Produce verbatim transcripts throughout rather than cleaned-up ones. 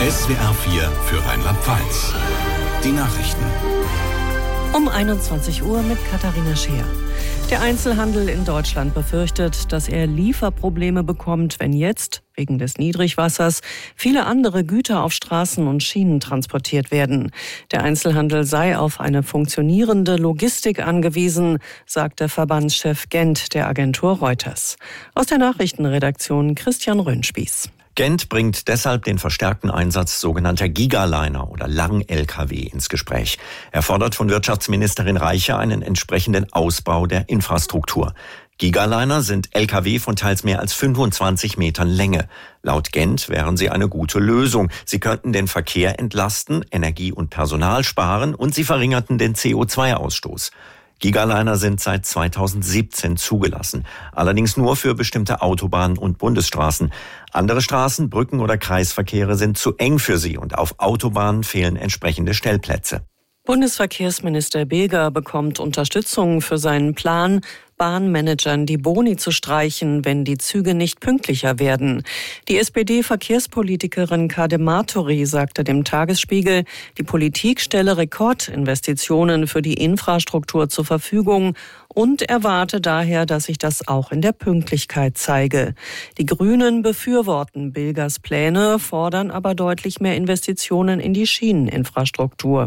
S W R vier für Rheinland-Pfalz. Die Nachrichten. Um einundzwanzig Uhr mit Katharina Scheer. Der Einzelhandel in Deutschland befürchtet, dass er Lieferprobleme bekommt, wenn jetzt, wegen des Niedrigwassers, viele andere Güter auf Straßen und Schienen transportiert werden. Der Einzelhandel sei auf eine funktionierende Logistik angewiesen, sagt der Verbandschef Gent der Agentur Reuters. Aus der Nachrichtenredaktion Christian Röhnspieß. Gent bringt deshalb den verstärkten Einsatz sogenannter Gigaliner oder Lang-L K W ins Gespräch. Er fordert von Wirtschaftsministerin Reiche einen entsprechenden Ausbau der Infrastruktur. Gigaliner sind L K W von teils mehr als fünfundzwanzig Metern Länge. Laut Gent wären sie eine gute Lösung. Sie könnten den Verkehr entlasten, Energie und Personal sparen und sie verringerten den C O zwei Ausstoß. Gigaliner sind seit zweitausendsiebzehn zugelassen, allerdings nur für bestimmte Autobahnen und Bundesstraßen. Andere Straßen, Brücken oder Kreisverkehre sind zu eng für sie und auf Autobahnen fehlen entsprechende Stellplätze. Bundesverkehrsminister Beger bekommt Unterstützung für seinen Plan, Bahnmanagern die Boni zu streichen, wenn die Züge nicht pünktlicher werden. Die S P D-Verkehrspolitikerin Kade Martori sagte dem Tagesspiegel, die Politik stelle Rekordinvestitionen für die Infrastruktur zur Verfügung und erwarte daher, dass sich das auch in der Pünktlichkeit zeige. Die Grünen befürworten Begers Pläne, fordern aber deutlich mehr Investitionen in die Schieneninfrastruktur.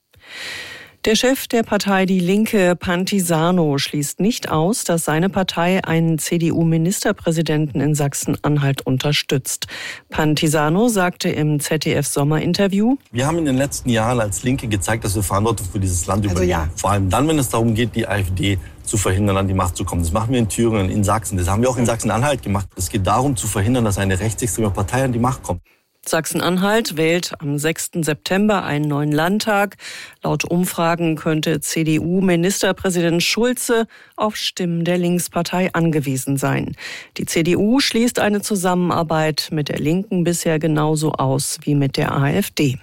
Der Chef der Partei Die Linke, Pantisano, schließt nicht aus, dass seine Partei einen C D U-Ministerpräsidenten in Sachsen-Anhalt unterstützt. Pantisano sagte im Z D F-Sommerinterview: Wir haben in den letzten Jahren als Linke gezeigt, dass wir Verantwortung für dieses Land also übernehmen. ja. Vor allem dann, wenn es darum geht, die AfD zu verhindern, an die Macht zu kommen. Das machen wir in Thüringen, in Sachsen. Das haben wir auch in Sachsen-Anhalt gemacht. Es geht darum, zu verhindern, dass eine rechtsextreme Partei an die Macht kommt. Sachsen-Anhalt wählt am sechsten September einen neuen Landtag. Laut Umfragen könnte C D U-Ministerpräsident Schulze auf Stimmen der Linkspartei angewiesen sein. Die C D U schließt eine Zusammenarbeit mit der Linken bisher genauso aus wie mit der AfD.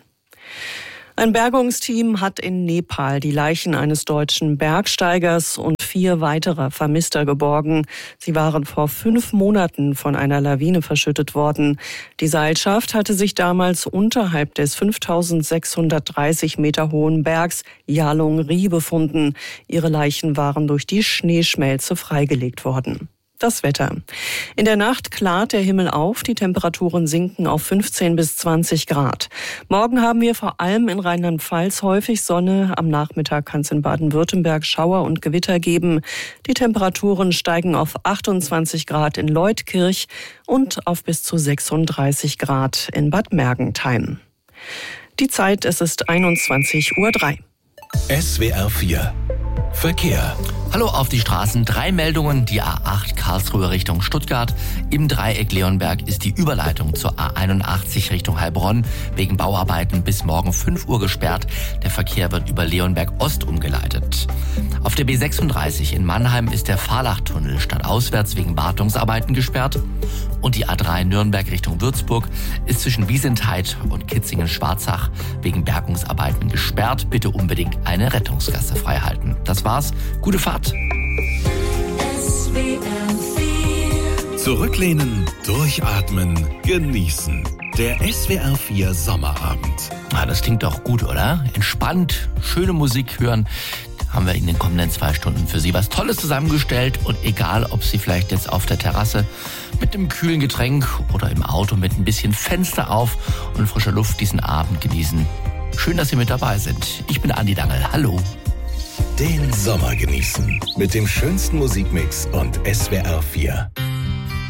Ein Bergungsteam hat in Nepal die Leichen eines deutschen Bergsteigers und vier weiterer Vermisster geborgen. Sie waren vor fünf Monaten von einer Lawine verschüttet worden. Die Seilschaft hatte sich damals unterhalb des fünftausendsechshundertdreißig Meter hohen Bergs Yalong-ri befunden. Ihre Leichen waren durch die Schneeschmelze freigelegt worden. Das Wetter. In der Nacht klart der Himmel auf, die Temperaturen sinken auf fünfzehn bis zwanzig Grad. Morgen haben wir vor allem in Rheinland-Pfalz häufig Sonne. Am Nachmittag kann es in Baden-Württemberg Schauer und Gewitter geben. Die Temperaturen steigen auf achtundzwanzig Grad in Leutkirch und auf bis zu sechsunddreißig Grad in Bad Mergentheim. Die Zeit, es ist einundzwanzig Uhr drei. S W R vier Verkehr. Hallo auf die Straßen. Drei Meldungen. Die A acht Karlsruhe Richtung Stuttgart. Im Dreieck Leonberg ist die Überleitung zur A einundachtzig Richtung Heilbronn wegen Bauarbeiten bis morgen fünf Uhr gesperrt. Der Verkehr wird über Leonberg Ost umgeleitet. Auf der B sechsunddreißig in Mannheim ist der Fahrlachtunnel stadtauswärts wegen Wartungsarbeiten gesperrt. Und die A drei Nürnberg Richtung Würzburg ist zwischen Wiesentheid und Kitzingen-Schwarzach wegen Bergungsarbeiten gesperrt. Bitte unbedingt eine Rettungsgasse freihalten. Das war's. Gute Fahrt. Zurücklehnen, durchatmen, genießen. Der S W R vier Sommerabend. Ah, das klingt doch gut, oder? Entspannt, schöne Musik hören. Haben wir in den kommenden zwei Stunden für Sie was Tolles zusammengestellt. Und egal, ob Sie vielleicht jetzt auf der Terrasse mit einem kühlen Getränk oder im Auto mit ein bisschen Fenster auf und frischer Luft diesen Abend genießen. Schön, dass Sie mit dabei sind. Ich bin Andi Dangel. Hallo. Den Sommer genießen mit dem schönsten Musikmix und S W R vier.